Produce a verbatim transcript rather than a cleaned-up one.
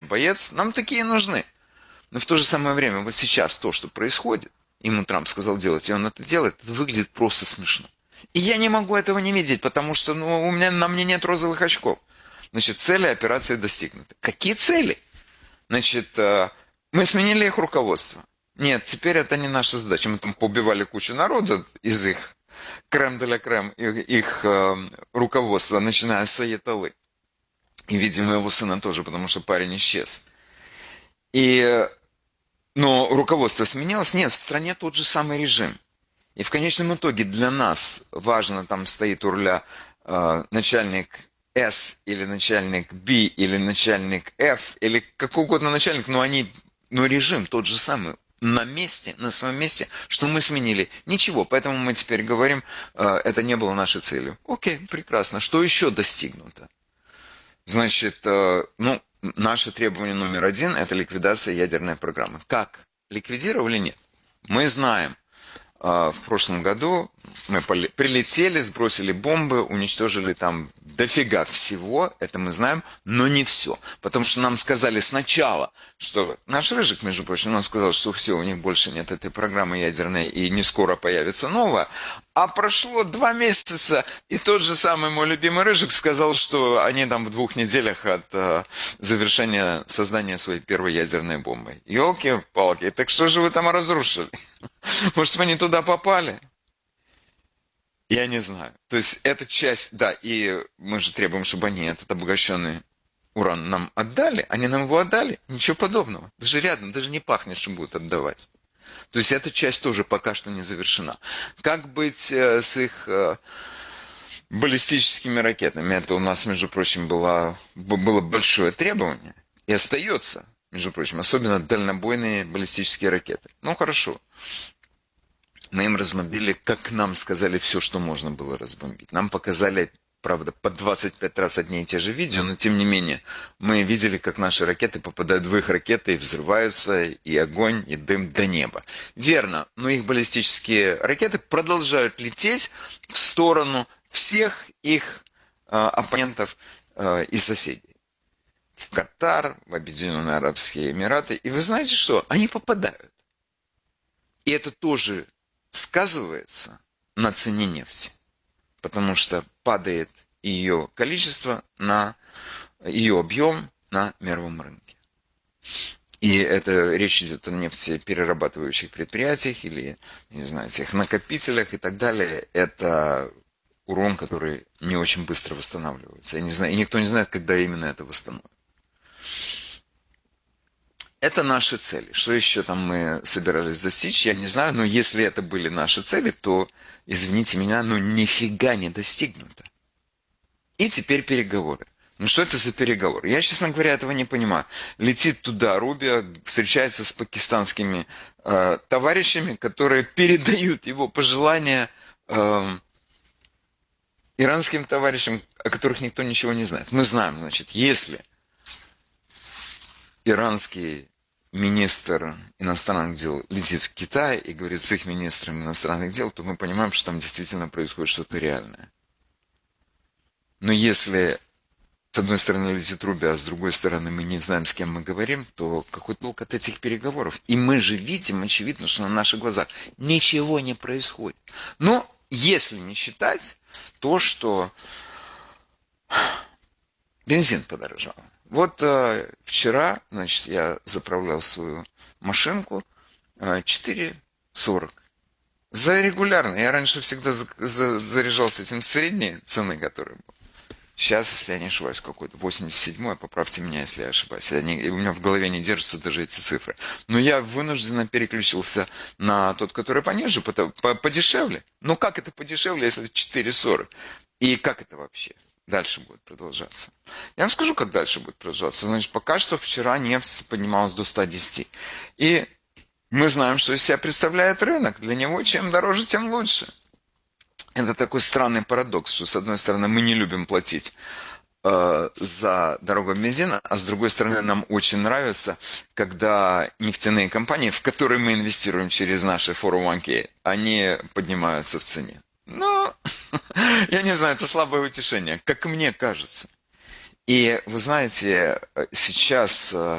боец, нам такие нужны. Но в то же самое время, вот сейчас то, что происходит, ему Трамп сказал делать, и он это делает, это выглядит просто смешно. И я не могу этого не видеть, потому что ну, у меня, на мне нет розовых очков. Значит, цели операции достигнуты. Какие цели? Значит, мы сменили их руководство. Нет, теперь это не наша задача. Мы там поубивали кучу народа из их крем-де-ля-крем, их руководства, начиная с Аятоллы. И, видимо, его сына тоже, потому что парень исчез. И, но руководство сменилось. Нет, в стране тот же самый режим. И в конечном итоге для нас важно, там стоит у руля э, начальник С или начальник Б или начальник Ф или какой угодно начальник, но они, но режим тот же самый. На месте, на своем месте, что мы сменили. Ничего, поэтому мы теперь говорим, э, это не было нашей целью. Окей, прекрасно. Что еще достигнуто? Значит, э, ну, наше требование номер один – это ликвидация ядерной программы. Как? Ликвидировали? Нет. Мы знаем, в прошлом году мы прилетели, сбросили бомбы, уничтожили там дофига всего, это мы знаем, но не все. Потому что нам сказали сначала, что наш Рыжик, между прочим, нам сказал, что все, у них больше нет этой программы ядерной и не скоро появится новая. А прошло два месяца, и тот же самый мой любимый Рыжик сказал, что они там в двух неделях от э, завершения создания своей первой ядерной бомбы. Ёлки-палки, так что же вы там разрушили? Может, вы не туда попали? Я не знаю. То есть, эта часть, да, и мы же требуем, чтобы они этот обогащенный уран нам отдали. Они нам его отдали? Ничего подобного. Даже рядом, даже не пахнет, что будут отдавать. То есть, эта часть тоже пока что не завершена. Как быть э, с их э, баллистическими ракетами? Это у нас, между прочим, было, было большое требование. И остается, между прочим, особенно дальнобойные баллистические ракеты. Ну, хорошо. Мы им разбомбили, как нам сказали, все, что можно было разбомбить. Нам показали, правда, по двадцать пять раз одни и те же видео, но тем не менее, мы видели, как наши ракеты попадают в их ракеты и взрываются, и огонь, и дым до неба. Верно, но их баллистические ракеты продолжают лететь в сторону всех их э, оппонентов э, и соседей. В Катар, в Объединенные Арабские Эмираты. И вы знаете что? Они попадают. И это тоже сказывается на цене нефти, потому что падает ее количество, на ее объем на мировом рынке. И это речь идет о нефтеперерабатывающих предприятиях или, не знаю, тех накопителях и так далее. Это урон, который не очень быстро восстанавливается. Я не знаю, и никто не знает, когда именно это восстановит. Это наши цели. Что еще там мы собирались достичь, я не знаю. Но если это были наши цели, то, извините меня, ну нифига не достигнуто. И теперь переговоры. Ну что это за переговоры? Я, честно говоря, этого не понимаю. Летит туда Рубио, встречается с пакистанскими э, товарищами, которые передают его пожелания э, иранским товарищам, о которых никто ничего не знает. Мы знаем, значит, если иранский министр иностранных дел летит в Китай и говорит с их министром иностранных дел, то мы понимаем, что там действительно происходит что-то реальное. Но если с одной стороны летит Рубио, а с другой стороны мы не знаем, с кем мы говорим, то какой толк от этих переговоров? И мы же видим, очевидно, что на наших глазах ничего не происходит. Но если не считать то, что бензин подорожал. Вот э, вчера, значит, я заправлял свою машинку э, четыре сорок. За регулярно. Я раньше всегда за, за, заряжал с этим средней цены, который был. Сейчас, если я не ошибаюсь, какой-то восемьдесят седьмой, поправьте меня, если я ошибаюсь. Я не, у меня в голове не держатся даже эти цифры. Но я вынужденно переключился на тот, который пониже, по, по, подешевле. Но как это подешевле, если четыре сорок? И как это вообще дальше будет продолжаться? Я вам скажу, как дальше будет продолжаться. Значит, пока что вчера нефть поднималась до ста десяти. И мы знаем, что из себя представляет рынок. Для него чем дороже, тем лучше. Это такой странный парадокс, что с одной стороны мы не любим платить э, за дорогу бензина, а с другой стороны нам очень нравится, когда нефтяные компании, в которые мы инвестируем через наши фор о ван кей, они поднимаются в цене. Ну, я не знаю, это слабое утешение, как мне кажется. И вы знаете, сейчас